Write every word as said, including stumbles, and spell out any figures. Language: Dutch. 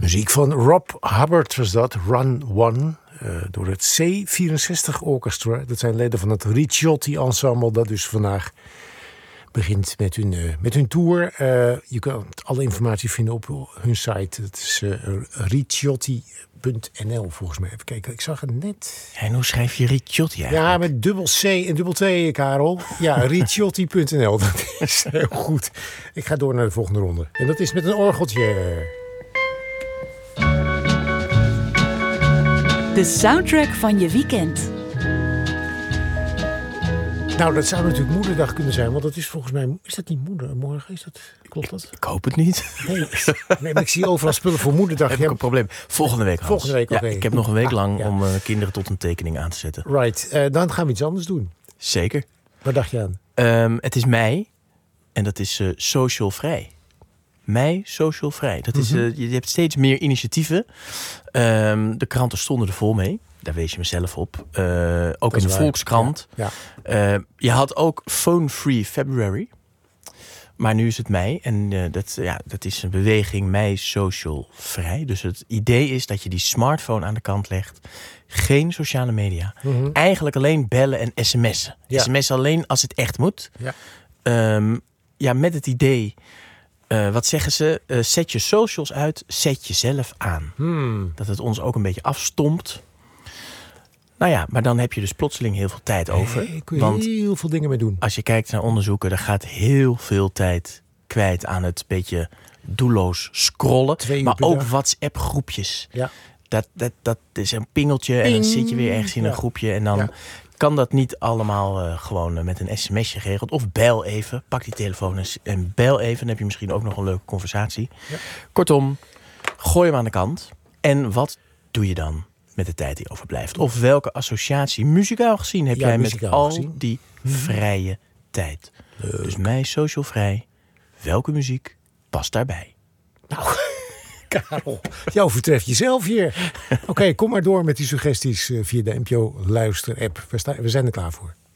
Muziek van Rob Hubbard was dat, Run One, uh, door het C vierenzestig Orchestra. Dat zijn leden van het Ricciotti Ensemble, dat dus vandaag begint met hun, uh, met hun tour. Uh, je kunt alle informatie vinden op hun site. Het is uh, ricciotti punt n l volgens mij. Even kijken, ik zag het net. En hoe schrijf je Ricciotti eigenlijk? Ja, met dubbel C en dubbel T, Karel. Ja, ricciotti punt n l. Dat is heel goed. Ik ga door naar de volgende ronde. En dat is met een orgeltje. De soundtrack van je weekend. Nou, dat zou natuurlijk moederdag kunnen zijn, want dat is volgens mij... Is dat niet moeder? Morgen is dat? Klopt dat? Ik hoop het niet. Nee, nee maar ik zie overal spullen voor moederdag. Heb ik een probleem. Volgende week, Hans. Volgende week, oké. Ja, ik heb nog een week ah, lang ja. om uh, kinderen tot een tekening aan te zetten. Right, uh, dan gaan we iets anders doen. Zeker. Waar dacht je aan? Um, het is mei en dat is uh, social vrij. Mei social vrij. Dat is, uh, je hebt steeds meer initiatieven. Um, de kranten stonden er vol mee. Daar wees je mezelf op. Uh, ook in de waar. Volkskrant. Ja. Ja. Uh, je had ook Phone Free February. Maar nu is het mei. En uh, dat, ja, dat is een beweging mei social vrij. Dus het idee is dat je die smartphone aan de kant legt. Geen sociale media. Mm-hmm. Eigenlijk alleen bellen en sms'en. Ja. Sms'en alleen als het echt moet. Ja, um, ja met het idee... Uh, wat zeggen ze? Uh, zet je socials uit, zet jezelf aan. Hmm. Dat het ons ook een beetje afstompt. Nou ja, maar dan heb je dus plotseling heel veel tijd over. Hey, kun je want heel veel dingen mee doen. Als je kijkt naar onderzoeken, er gaat heel veel tijd kwijt aan het beetje doelloos scrollen. Maar ook dag. WhatsApp groepjes. Ja. Dat, dat, dat is een pingeltje Ping. En dan zit je weer ergens in ja. een groepje en dan... Ja. Kan dat niet allemaal uh, gewoon uh, met een sms'je geregeld? Of bel even, pak die telefoon en, en bel even. Dan heb je misschien ook nog een leuke conversatie. Ja. Kortom, gooi hem aan de kant. En wat doe je dan met de tijd die overblijft? Of welke associatie, muzikaal gezien, heb ja, jij met al gezien. die vrije tijd? Leuk. Dus mij social vrij. Welke muziek past daarbij? Nou... Karel, jou vertreft jezelf hier. Oké, okay, kom maar door met die suggesties via de N P O Luister-app. We, sta- we zijn er klaar voor.